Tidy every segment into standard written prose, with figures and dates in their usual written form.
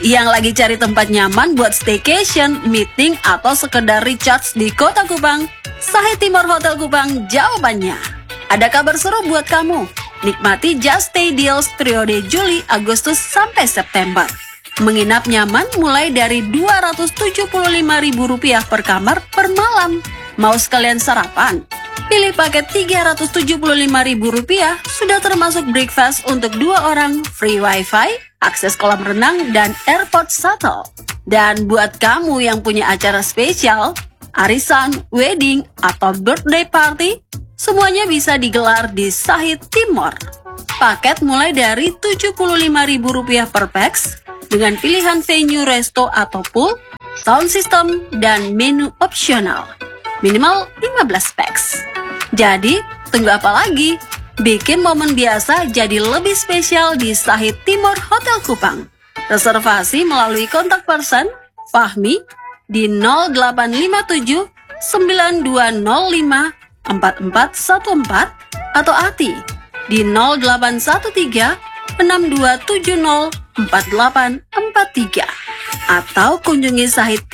Yang lagi cari tempat nyaman buat staycation, meeting, atau sekedar recharge di Kota Kupang? Sahid Timor Hotel Kupang jawabannya. Ada kabar seru buat kamu. Nikmati Just Stay Deals periode Juli, Agustus, sampai September. Menginap nyaman mulai dari Rp275.000 per kamar per malam. Mau sekalian sarapan? Pilih paket Rp375.000, sudah termasuk breakfast untuk 2 orang, free wifi, akses kolam renang, dan airport shuttle. Dan buat kamu yang punya acara spesial, arisan, wedding, atau birthday party, semuanya bisa digelar di Sahid Timor. Paket mulai dari Rp75.000 per pax, dengan pilihan venue, resto, atau pool, sound system, dan menu opsional. Minimal 15 pax. Jadi, tunggu apa lagi? Bikin momen biasa jadi lebih spesial di Sahid Timor Hotel Kupang. Reservasi melalui kontak person Fahmi di 0857 9205 4414 atau Ati di 0813 6270 4843 atau kunjungi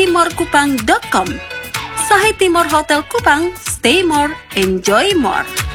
sahidtimorkupang.com. Sahid Timor Hotel Kupang, stay more, enjoy more.